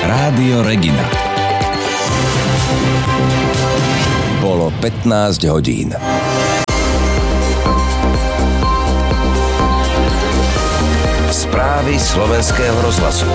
Rádio Regina. Bolo 15 hodín. Správy Slovenského rozhlasu.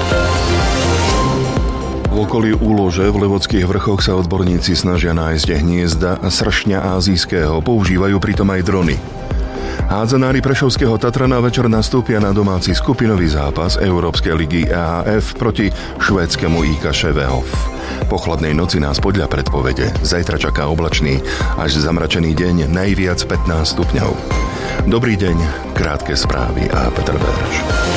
V okolí Úlože v Levodských vrchoch sa odborníci snažia nájsť hniezda sršňa ázijského, používajú pritom aj drony. Hádzanári Prešovského Tatrana večer nastúpia na domáci skupinový zápas Európskej ligy EHF proti švédskému IK Ševehov. Po chladnej noci nás podľa predpovede zajtra čaká oblačný až zamračený deň, najviac 15 stupňov. Dobrý deň, krátke správy a Peter Verš.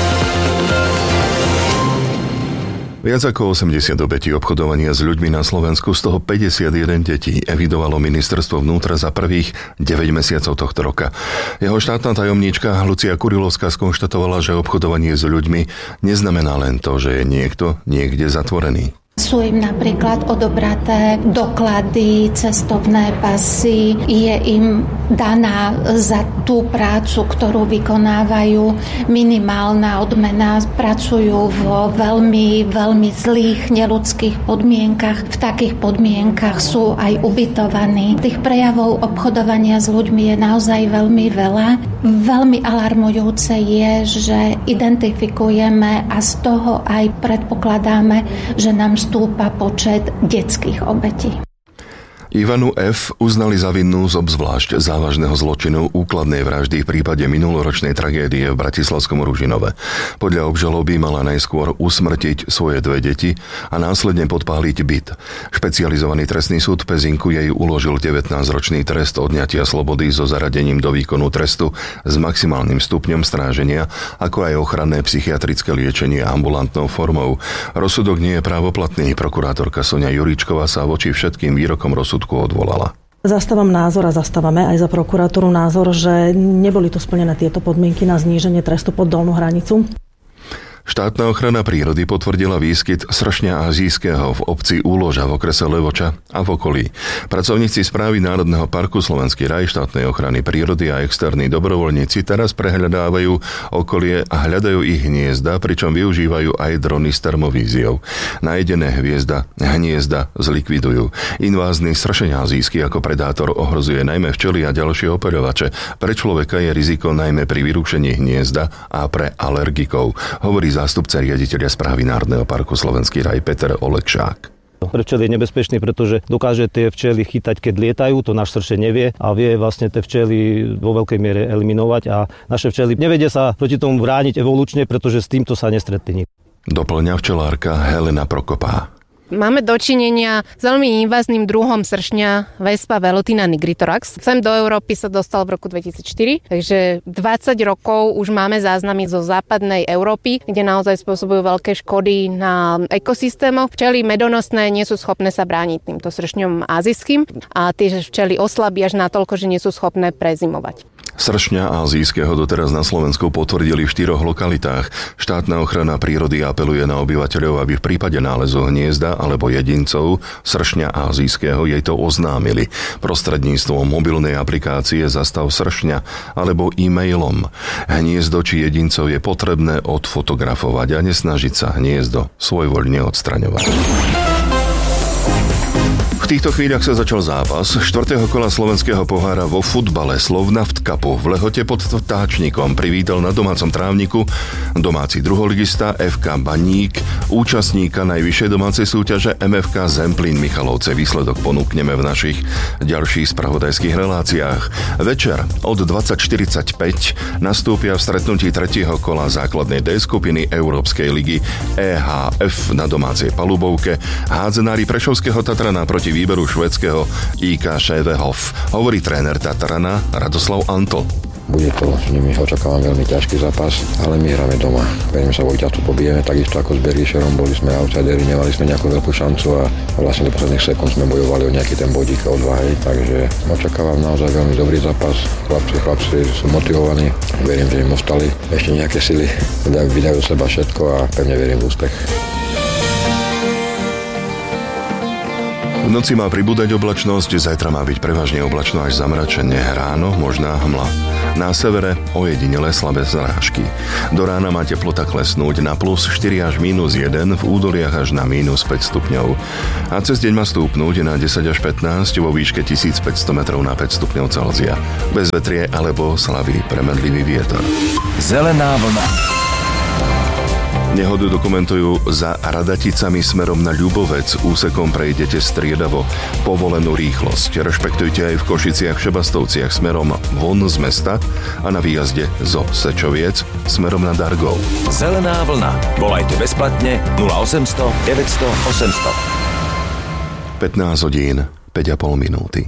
Viac ako 80 obetí obchodovania s ľuďmi na Slovensku, z toho 51 detí evidovalo ministerstvo vnútra za prvých 9 mesiacov tohto roka. Jeho štátna tajomníčka Lucia Kurilovská skonštatovala, že obchodovanie s ľuďmi neznamená len to, že je niekto niekde zatvorený. Sú im napríklad odobraté doklady, cestovné pasy, je im daná za tú prácu, ktorú vykonávajú, minimálna odmena, pracujú vo veľmi, veľmi zlých, neľudských podmienkach. V takých podmienkach sú aj ubytovaní. Tých prejavov obchodovania s ľuďmi je naozaj veľmi veľa. Veľmi alarmujúce je, že identifikujeme a z toho aj predpokladáme, že nám stúpa počet detských obetí. Ivanu F. uznali za vinnú z obzvlášť závažného zločinu úkladnej vraždy v prípade minuloročnej tragédie v bratislavskom Ružinove. Podľa obžaloby mala najskôr usmrtiť svoje dve deti a následne podpáliť byt. Špecializovaný trestný súd v Pezinku jej uložil 19-ročný trest odňatia slobody so zaradením do výkonu trestu s maximálnym stupňom stráženia, ako aj ochranné psychiatrické liečenie ambulantnou formou. Rozsudok nie je právoplatný. Prokurátorka Soňa Juríčková sa voči všetkým výrokom rozsudku odvolala. Zastávam názor a zastávame aj za prokuratúru názor, že neboli tu splnené tieto podmienky na zníženie trestu pod dolnú hranicu. Štátna ochrana prírody potvrdila výskyt sršňa ázijského v obci Úloža v okrese Levoča a v okolí. Pracovníci správy Národného parku Slovenský raj, štátnej ochrany prírody a externí dobrovoľníci teraz prehľadávajú okolie a hľadajú ich hniezda, pričom využívajú aj drony s termovíziou. Nájdené hniezda zlikvidujú. Invázny sršeň ázijský ako predátor ohrozuje najmä včely a ďalšie opeľovače. Pre človeka je riziko najmä pri vyrušení hniezda a pre alergikov, hovorí zástupca riaditeľa správy Národného parku Slovenský raj Peter Olekšák. Pre včely je nebezpečný, pretože dokáže tie včely chytať, keď lietajú, to náš sršeň nevie a vie vlastne tie včely vo veľkej miere eliminovať a naše včely nevedia sa proti tomu brániť evolučne, pretože s týmto sa nestretne. Doplňa včelárka Helena Prokopá. Máme dočinenia s veľmi invázným druhom sršňa Vespa velutina nigrithorax. Sem do Európy sa dostal v roku 2004, takže 20 rokov už máme záznamy zo západnej Európy, kde naozaj spôsobujú veľké škody na ekosystémoch. Včely medonosné nie sú schopné sa brániť týmto sršňom ázijským a tie včely oslabí až natoľko, že nie sú schopné prezimovať. Sršňa ázijského doteraz na Slovensku potvrdili v 4 lokalitách. Štátna ochrana prírody apeluje na obyvateľov, aby v prípade nálezu hniezda alebo jedincov sršňa ázijského jej to oznámili prostredníctvom mobilnej aplikácie Zastav sršňa alebo e-mailom. Hniezdo či jedincov je potrebné odfotografovať a nesnažiť sa hniezdo svojvoľne odstraňovať. V týchto chvíľach sa začal zápas 4. kola slovenského pohára vo futbale. Slovnaft Cupu v Lehote pod Vtáčnikom privítal na domácom trávniku domáci druholigista FK Baník, účastníka najvyššej domácej súťaže MFK Zemplín Michalovce. Výsledok ponúkneme v našich ďalších spravodajských reláciách. Večer od 20:45 nastúpia v stretnutí 3. kola základnej D skupiny Európskej ligy EHF na domácej palubovke hádzanári Prešovského Tatrana proti výberu švédskeho IK Ševehov, hovorí tréner Tatrana Radoslav Antl. Bude to s nimi, očakávam veľmi ťažký zápas, ale my hráme doma. Verím sa vo víťazstvu pobijeme, takisto ako s Bergíšerom, boli sme outsideri, nemali sme nejakú veľkú šancu a vlastne do posledných sekúnd sme bojovali o nejaký ten bodík od váhy, takže očakávam naozaj veľmi dobrý zápas. Chlapci sú motivovaní, verím, že im ostali ešte nejaké sily, vydajú seba všetko a pevne verím v úspech. V noci má pribúdať oblačnosť, zajtra má byť prevažne oblačno až zamračenie. Ráno možná hmla. Na severe ojedinele slabé zrážky. Do rána má teplota klesnúť na plus 4 až minus 1, v údoliach až na minus 5 stupňov. A cez deň má stúpnúť na 10 až 15 vo výške 1500 metrov na 5 stupňov Celzia. Bez vetrie alebo slabý premedlivý vietor. Zelená vlna. Nehodu dokumentujú za Radaticami smerom na Ľubovec. Úsekom prejdete striedavo povolenú rýchlosť. Rešpektujte aj v Košiciach, Šebastovciach smerom von z mesta a na výjazde zo Sečoviec smerom na Dargov. Zelená vlna. Volajte bezplatne 0800 900 800. 15 hodín, 5,5 minúty.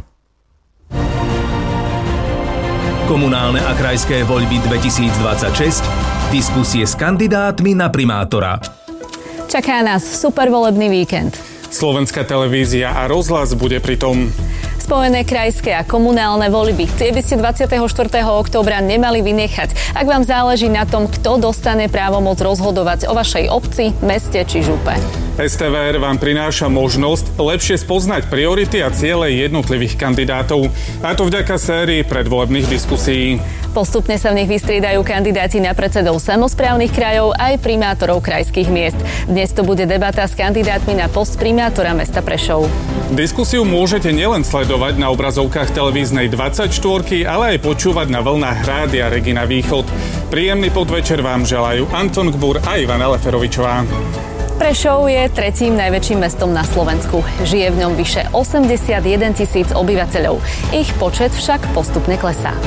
Komunálne a krajské voľby 2026. Diskusie s kandidátmi na primátora. Čaká nás super volebný víkend. Slovenská televízia a rozhlas bude pritom. Spojené krajské a komunálne voľby. Tie by ste 24. októbra nemali vynechať, ak vám záleží na tom, kto dostane právomoc rozhodovať o vašej obci, meste či župe. STVR vám prináša možnosť lepšie spoznať priority a ciele jednotlivých kandidátov. A to vďaka sérii predvolebných diskusí. Postupne sa v nich vystriedajú kandidáti na predsedov samosprávnych krajov aj primátorov krajských miest. Dnes to bude debata s kandidátmi na post primátora mesta Prešov. Diskusiu môžete nielen sledovať na obrazovkách televíznej 24, ale aj počúvať na vlnách Rádia Regina Východ. Príjemný podvečer vám želajú Anton Gbur a Ivana Leferovičová. Prešov je tretím najväčším mestom na Slovensku. Žije v ňom vyše 81 000 obyvateľov. Ich počet však postupne klesá.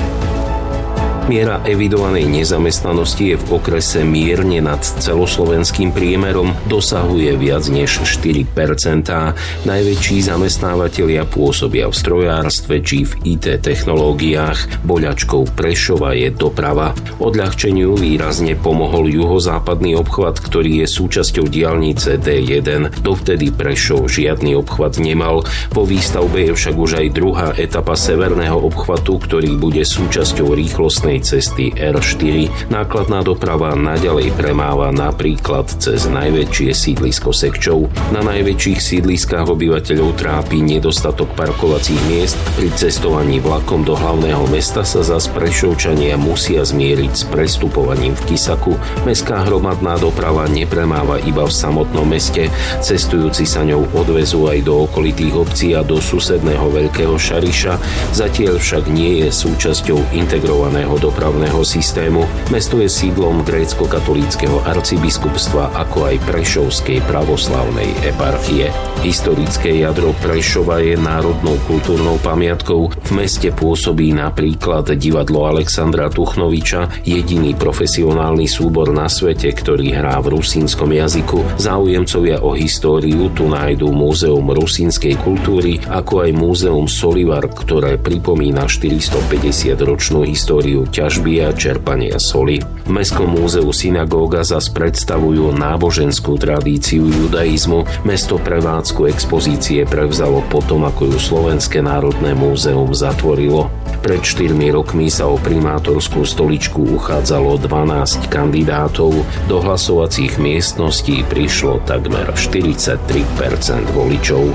Miera evidovanej nezamestnanosti je v okrese mierne nad celoslovenským priemerom, dosahuje viac než 4%. Najväčší zamestnávateľia pôsobia v strojárstve či v IT technológiách. Boľačkou Prešova je doprava. Odľahčeniu výrazne pomohol juhozápadný obchvat, ktorý je súčasťou diaľnice D1. Dovtedy Prešov žiadny obchvat nemal. Po výstavbe je však už aj druhá etapa severného obchvatu, ktorý bude súčasťou rýchlostnej cesty R4. Nákladná doprava naďalej premáva napríklad cez najväčšie sídlisko Sekčov. Na najväčších sídliskách obyvateľov trápi nedostatok parkovacích miest. Pri cestovaní vlakom do hlavného mesta sa zas Prešovčania musia zmieriť s prestupovaním v Kisaku. Mestská hromadná doprava nepremáva iba v samotnom meste. Cestujúci sa ňou odvezú aj do okolitých obcí a do susedného Veľkého Šariša. Zatiaľ však nie je súčasťou integrovaného dopravného systému. Mesto je sídlom grécko-katolíckeho arcibiskupstva ako aj Prešovskej pravoslavnej eparchie. Historické jadro Prešova je národnou kultúrnou pamiatkou. V meste pôsobí napríklad divadlo Alexandra Tuchnoviča, jediný profesionálny súbor na svete, ktorý hrá v rusínskom jazyku. Záujemcovia o históriu tu nájdú Múzeum rusínskej kultúry, ako aj Múzeum Solivar, ktoré pripomína 450-ročnú históriu ťažby a čerpania soli. V Mestskom múzeu synagóga zas predstavujú náboženskú tradíciu judaizmu. Mesto prevádzku expozície prevzalo potom, ako ju Slovenské národné múzeum zatvorilo. Pred 4 rokmi sa o primátorskú stoličku uchádzalo 12 kandidátov. Do hlasovacích miestností prišlo takmer 43% voličov.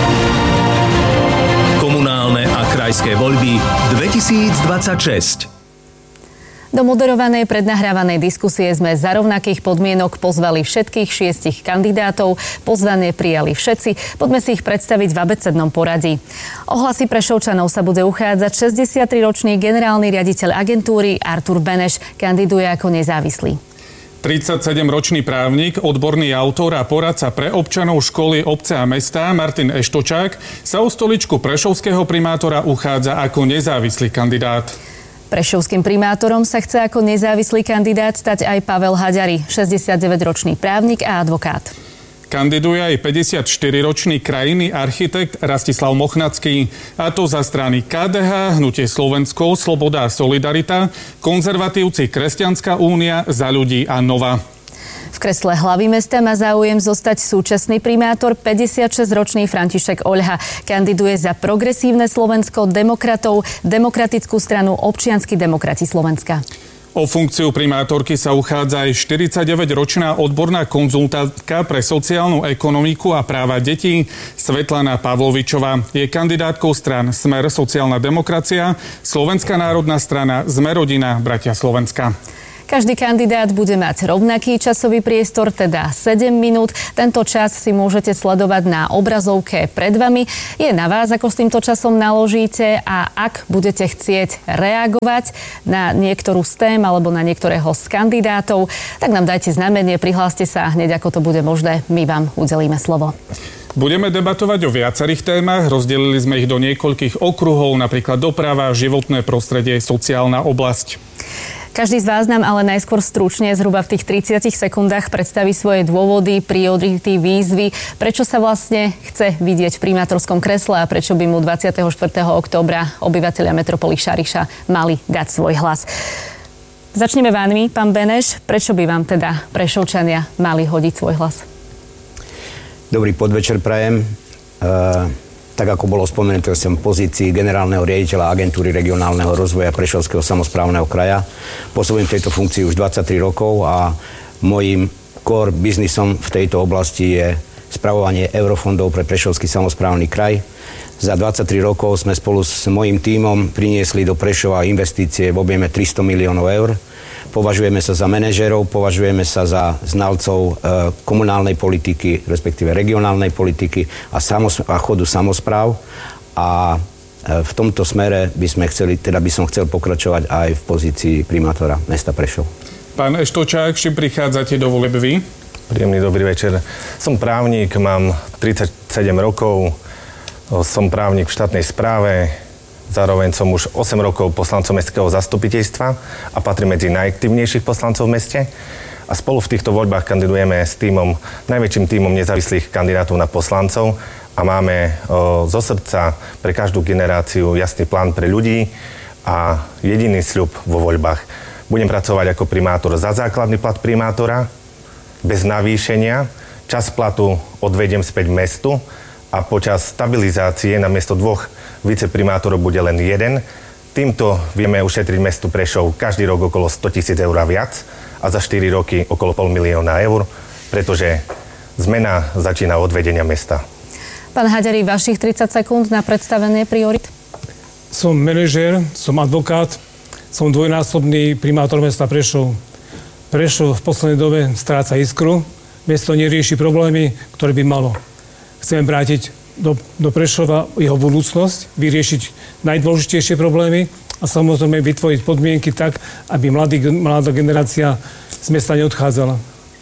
Komunálne a krajské voľby 2026. Do moderovanej prednahrávanej diskusie sme za rovnakých podmienok pozvali všetkých 6 kandidátov. Pozvanie prijali všetci. Poďme si ich predstaviť v abecednom poradí. O hlasy Prešovčanov sa bude uchádzať 63-ročný generálny riaditeľ agentúry Artur Beneš. Kandiduje ako nezávislý. 37-ročný právnik, odborný autor a poradca pre občanov školy obce a mesta Martin Eštočák sa o stoličku prešovského primátora uchádza ako nezávislý kandidát. Prešovským primátorom sa chce ako nezávislý kandidát stať aj Pavel Haďari, 69-ročný právnik a advokát. Kandiduje aj 54-ročný krajinný architekt Rastislav Mochnacký, a to za strany KDH, Hnutie Slovensko, Sloboda a Solidarita, Konzervatívci, Kresťanská únia, Za ľudí a Nova. V kresle hlavy mesta má záujem zostať súčasný primátor 56-ročný František Oľha. Kandiduje za Progresívne Slovensko, Demokratov, Demokratickú stranu Občianski demokrati Slovenska. O funkciu primátorky sa uchádza aj 49-ročná odborná konzultantka pre sociálnu ekonomiku a práva detí Svetlana Pavlovičová. Je kandidátkou strán Smer sociálna demokracia, Slovenská národná strana, Sme rodina, Bratia Slovenska. Každý kandidát bude mať rovnaký časový priestor, teda 7 minút. Tento čas si môžete sledovať na obrazovke pred vami. Je na vás, ako s týmto časom naložíte, a ak budete chcieť reagovať na niektorú z tém alebo na niektorého z kandidátov, tak nám dajte znamenie, prihláste sa hneď, ako to bude možné. My vám udelíme slovo. Budeme debatovať o viacerých témach, rozdelili sme ich do niekoľkých okruhov, napríklad doprava, životné prostredie, sociálna oblasť. Každý z vás nám ale najskôr stručne, zhruba v tých 30 sekundách, predstaví svoje dôvody, priority, výzvy, prečo sa vlastne chce vidieť v primátorskom kresle a prečo by mu 24. októbra obyvatelia metropoly Šariša mali dať svoj hlas. Začneme vami, pán Beneš. Prečo by vám teda Prešovčania mali hodiť svoj hlas? Dobrý podvečer prajem. Tak ako bolo spomenuté, som v pozícii generálneho riaditeľa agentúry regionálneho rozvoja Prešovského samosprávneho kraja. Pôsobím v tejto funkcii už 23 rokov a môjim core biznisom v tejto oblasti je spravovanie eurofondov pre Prešovský samosprávny kraj. Za 23 rokov sme spolu s mojím tímom priniesli do Prešova investície v objeme 300 miliónov eur. Považujeme sa za manažérov, považujeme sa za znalcov komunálnej politiky, respektíve regionálnej politiky a chodu samospráv. A v tomto smere by som chcel pokračovať aj v pozícii primátora mesta Prešov. Pán Eštočák, či prichádzate do volieb vy? Príjemný dobrý večer. Som právnik, mám 37 rokov, som právnik v štátnej správe. Zároveň som už 8 rokov poslancom mestského zastupiteľstva a patrím medzi najaktívnejších poslancov v meste. A spolu v týchto voľbách kandidujeme s najväčším tímom nezávislých kandidátov na poslancov a máme zo srdca pre každú generáciu jasný plán pre ľudí a jediný sľub vo voľbách. Budem pracovať ako primátor za základný plat primátora, bez navýšenia, čas platu odvediem späť mestu a počas stabilizácie namiesto 2 viceprimátorov bude len 1. Týmto vieme ušetriť mestu Prešov každý rok okolo 100 000 eur a viac a za 4 roky okolo 500 000 eur, pretože zmena začína od vedenia mesta. Pán Haďari, vašich 30 sekúnd na predstavenie priorit. Som manažér, som advokát, som dvojnásobný primátor mesta Prešov. Prešov v poslednej dobe stráca iskru, mesto nerieši problémy, ktoré by malo. Chceme vrátiť do Prešova jeho budúcnosť, vyriešiť najdôležitejšie problémy a samozrejme vytvoriť podmienky tak, aby mladá generácia z mesta neodchádzala.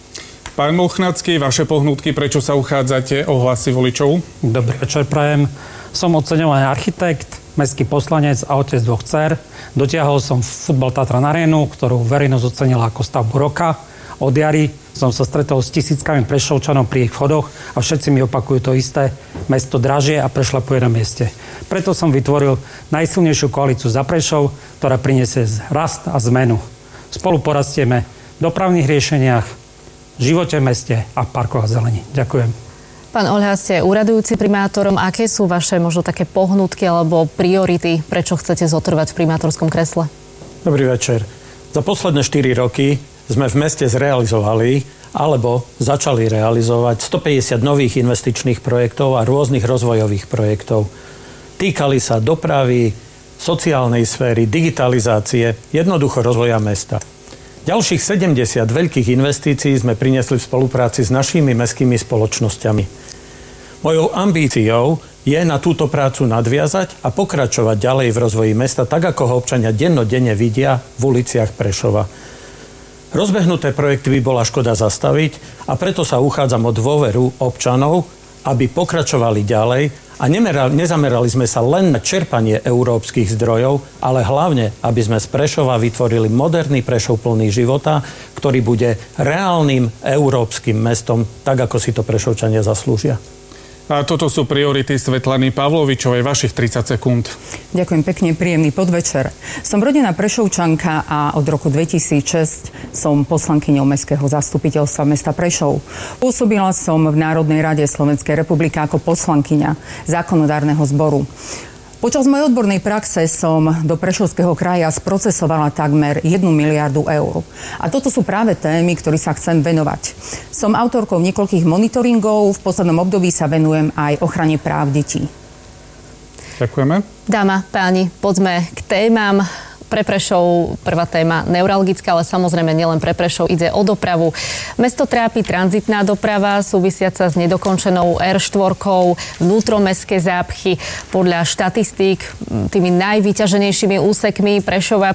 Pán Mochnacký, vaše pohnutky, prečo sa uchádzate o hlasy voličov? Dobrý večer prajem. Som oceňovaný architekt, mestský poslanec a otec 2 dcér. Dotiahol som Futbal Tatran Arénu, ktorú verejnosť ocenila ako stavbu roka. Od jary som sa stretol s tisíckami Prešovčanov pri ich vchodoch a všetci mi opakujú to isté. Mesto dražie a prešlapuje na mieste. Preto som vytvoril najsilnejšiu koalíciu za Prešov, ktorá prinesie rast a zmenu. Spolu porastieme v dopravných riešeniach, živote v meste a parkoch a zelení. Ďakujem. Pán Oľha, ste úradujúci primátorom. Aké sú vaše možno také pohnutky alebo priority, prečo chcete zotrvať v primátorskom kresle? Dobrý večer. Za posledné 4 roky sme v meste zrealizovali alebo začali realizovať 150 nových investičných projektov a rôznych rozvojových projektov. Týkali sa dopravy, sociálnej sféry, digitalizácie, jednoducho rozvoja mesta. Ďalších 70 veľkých investícií sme priniesli v spolupráci s našimi mestskými spoločnosťami. Mojou ambíciou je na túto prácu nadviazať a pokračovať ďalej v rozvoji mesta, tak ako ho občania dennodenne vidia v uliciach Prešova. Rozbehnuté projekty by bola škoda zastaviť a preto sa uchádzam o dôveru občanov, aby pokračovali ďalej a nezamerali sme sa len na čerpanie európskych zdrojov, ale hlavne, aby sme z Prešova vytvorili moderný Prešov plný života, ktorý bude reálnym európskym mestom, tak ako si to Prešovčania zaslúžia. A toto sú priority Svetlany Pavlovičovej, vašich 30 sekúnd. Ďakujem pekne, príjemný podvečer. Som rodená Prešovčanka a od roku 2006 som poslankyňou Mestského zastupiteľstva mesta Prešov. Pôsobila som v Národnej rade Slovenskej republiky ako poslankyňa zákonodárneho zboru. Počas mojej odbornej praxe som do Prešovského kraja sprocesovala takmer 1 miliardu eur. A toto sú práve témy, ktorým sa chcem venovať. Som autorkou niekoľkých monitoringov, v poslednom období sa venujem aj ochrane práv detí. Ďakujeme. Dáma, páni, poďme k témam. Pre Prešov prvá téma neuralgická, ale samozrejme nielen pre Prešov, ide o dopravu. Mesto trápi tranzitná doprava súvisiaca s nedokončenou R4, vnútromestské zápchy. Podľa štatistík tými najvyťaženejšími úsekmi Prešova